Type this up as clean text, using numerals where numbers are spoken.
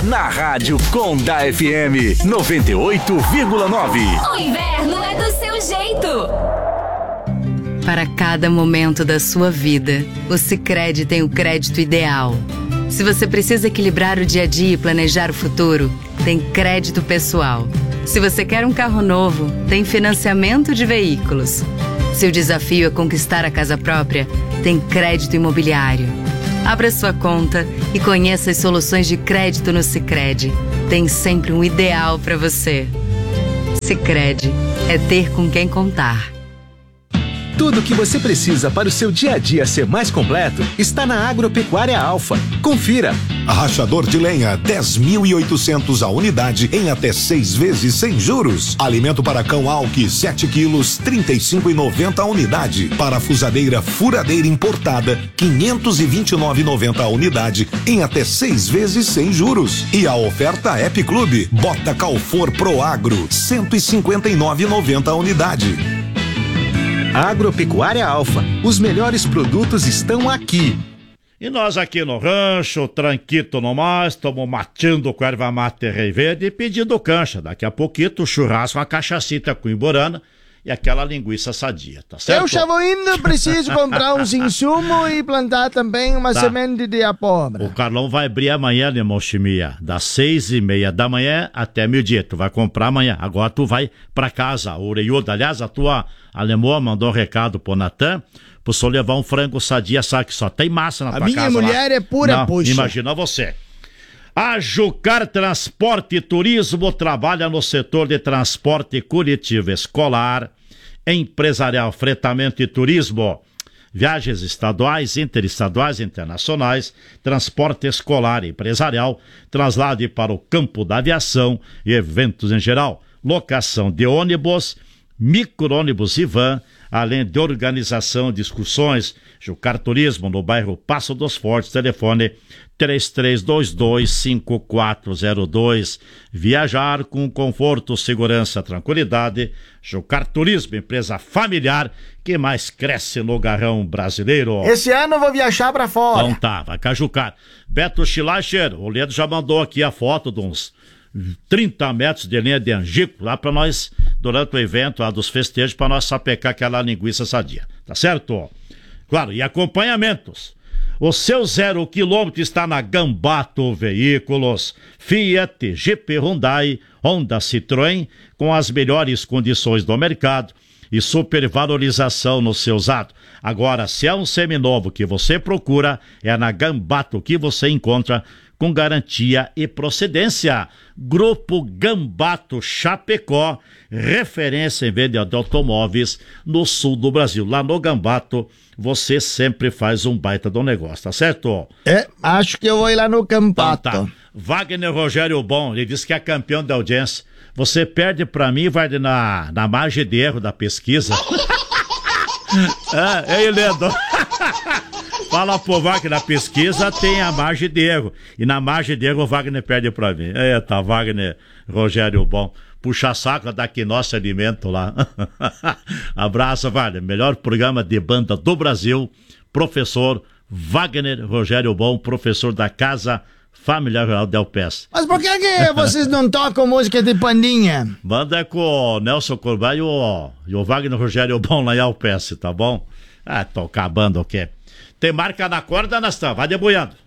na Rádio Conda FM 98,9. O inverno é do seu jeito. Para cada momento da sua vida, o Sicredi tem o crédito ideal. Se você precisa equilibrar o dia a dia e planejar o futuro, tem crédito pessoal. Se você quer um carro novo, tem financiamento de veículos. Se o desafio é conquistar a casa própria, tem crédito imobiliário. Abra sua conta e conheça as soluções de crédito no Sicredi. Tem sempre um ideal para você. Sicredi é ter com quem contar. Tudo o que você precisa para o seu dia a dia ser mais completo está na Agropecuária Alfa. Confira. Rachador de lenha, 10.800 a unidade em até 6 vezes sem juros. Alimento para cão Alck, 7 quilos, 35,90 a unidade. Parafusadeira furadeira importada, 529,90 a unidade em até 6 vezes sem juros. E a oferta App Clube, bota Calfor Pro Agro, 159,90 a unidade. Agropecuária Alfa, os melhores produtos estão aqui. E nós aqui no rancho, tranquito nomás, estamos matando com erva mate rei verde e pedindo cancha. Daqui a pouquinho, churrasco, uma cachacita com imborana e aquela linguiça sadia, tá certo? Eu já vou indo, preciso comprar uns insumos e plantar também uma semente de abóbora. O Carlão vai abrir amanhã, irmão Chimia, das 6:30 da manhã até meio-dia. Tu vai comprar amanhã. Agora tu vai pra casa, o Oreiuda. Aliás, a tua alemã mandou um recado pro Natan, pro senhor levar um frango sadia, sabe que só tem massa na tua casa. A minha mulher lá é pura puxa. Imagina você. A Jucar Transporte e Turismo trabalha no setor de transporte coletivo escolar, empresarial, fretamento e turismo, viagens estaduais, interestaduais, internacionais, transporte escolar e empresarial, traslado para o campo da aviação e eventos em geral, locação de ônibus, micro-ônibus e van, além de organização de excursões. Jucar Turismo, no bairro Passo dos Fortes, telefone 33225402. Viajar com conforto, segurança, tranquilidade. Jucar Turismo, empresa familiar que mais cresce no garrão brasileiro. Esse ano eu vou viajar pra fora. Então tá, vai com a Jucar. Beto Schleicher, o Ledo já mandou aqui a foto de uns 30 metros de linha de angico lá pra nós, durante o evento lá dos festejos, pra nós sapecar aquela linguiça sadia, tá certo? Claro, e acompanhamentos. O seu 0 quilômetro está na Gambato Veículos, Fiat, GP Hyundai, Honda Citroën, com as melhores condições do mercado e supervalorização no seu usado. Agora, se é um seminovo que você procura, é na Gambato que você encontra com garantia e procedência. Grupo Gambato Chapecó, referência em venda de automóveis no sul do Brasil. Lá no Gambato, você sempre faz um baita do negócio, tá certo? Acho que eu vou ir lá no Gambato. Então, tá. Wagner Rogério Bom, ele disse que é campeão da audiência. Você perde pra mim, vai na margem de erro da pesquisa. Ei, Ledo. Fala pro Wagner, na pesquisa tem a margem de erro. E na margem de erro o Wagner perde pra mim. Eita, Wagner Rogério Bom. Puxa saco daqui nosso alimento lá. Abraço, Wagner. Melhor programa de banda do Brasil. Professor Wagner Rogério Bom, professor da Casa Familiar Rural Del Pes. Mas por que vocês não tocam música de pandinha? Banda com o Nelson Corbá e o Wagner Rogério Bom lá em Alpes, tá bom? Tocar a banda o quê? Tem marca na corda, Nastan, vai deboiando.